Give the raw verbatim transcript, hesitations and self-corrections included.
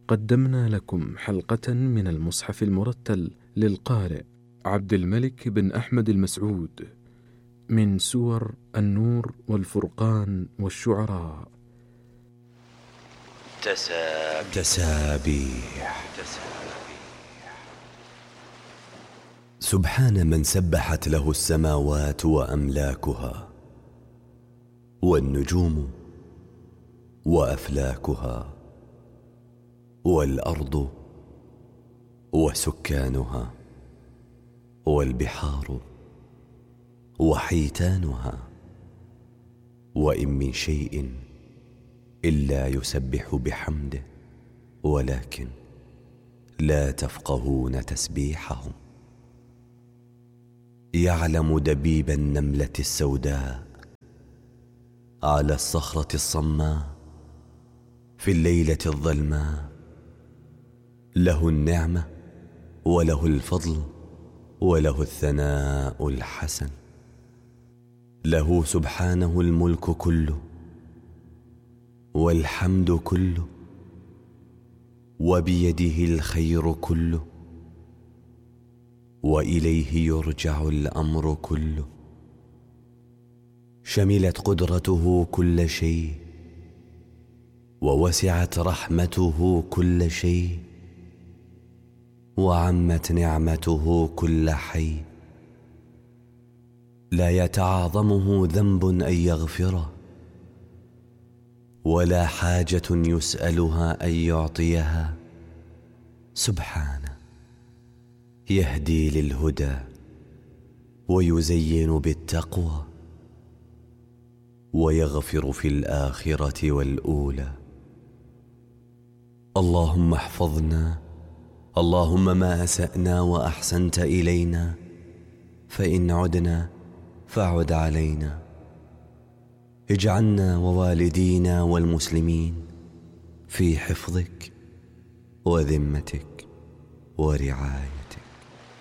قدمنا لكم حلقة من المصحف المرتل للقارئ عبد الملك بن أحمد المسعود من سور النور والفرقان والشعراء. تسابيح, تسابيح. سبحان من سبحت له السماوات وأملاكها والنجوم وأفلاكها والأرض وسكانها والبحار وحيتانها، وإن من شيء إلا يسبح بحمده ولكن لا تفقهون تسبيحهم. يعلم دبيب النملة السوداء على الصخرة الصماء في الليلة الظلماء. له النعمة وله الفضل وله الثناء الحسن. له سبحانه الملك كله والحمد كله، وبيده الخير كله، وإليه يرجع الأمر كله. شملت قدرته كل شيء، ووسعت رحمته كل شيء، وعمت نعمته كل حي. لا يتعاظمه ذنب أن يغفره، ولا حاجة يسألها أن يعطيها. سبحانه يهدي للهدى ويزين بالتقوى، ويغفر في الآخرة والأولى. اللهم احفظنا، اللهم ما أسأنا وأحسنت إلينا، فإن عدنا فاعد علينا. اجعلنا ووالدينا والمسلمين في حفظك وذمتك ورعايتك.